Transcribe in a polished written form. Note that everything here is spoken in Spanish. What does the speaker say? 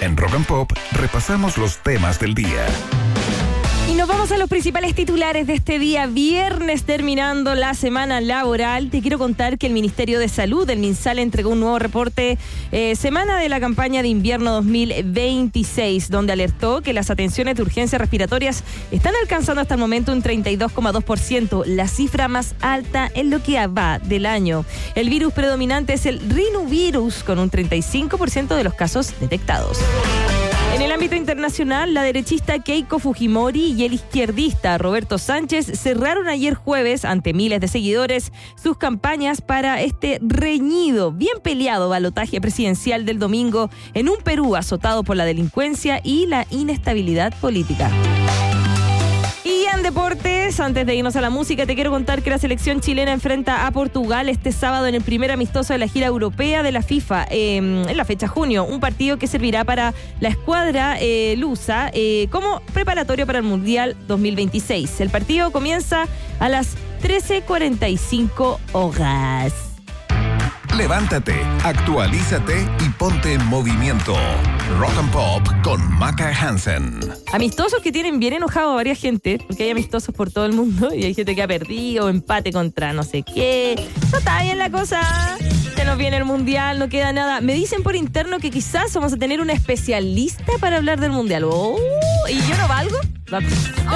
En Rock and Pop repasamos los temas del día. Y nos vamos a los principales titulares de este día viernes, terminando la semana laboral. Te quiero contar que el Ministerio de Salud, el MinSal, entregó un nuevo reporte semana de la campaña de invierno 2026, donde alertó que las atenciones de urgencias respiratorias están alcanzando hasta el momento un 32,2%, la cifra más alta en lo que va del año. El virus predominante es el rinovirus, con un 35% de los casos detectados. En el ámbito internacional, la derechista Keiko Fujimori y el izquierdista Roberto Sánchez cerraron ayer jueves, ante miles de seguidores, sus campañas para este reñido, bien peleado balotaje presidencial del domingo en un Perú azotado por la delincuencia y la inestabilidad política. Y en deportes, antes de irnos a la música, te quiero contar que la selección chilena enfrenta a Portugal este sábado en el primer amistoso de la gira europea de la FIFA, en la fecha junio. Un partido que servirá para la escuadra lusa como preparatorio para el Mundial 2026. El partido comienza a las 13:45 horas. Levántate, actualízate y ponte en movimiento. Rock and Pop con Maca Hansen. Amistosos que tienen bien enojado a varias gente, porque hay amistosos por todo el mundo y hay gente que ha perdido, empate contra no sé qué. No está bien la cosa. Se nos viene el Mundial, no queda nada. Me dicen por interno que quizás vamos a tener una especialista para hablar del Mundial. ¿Y yo no valgo?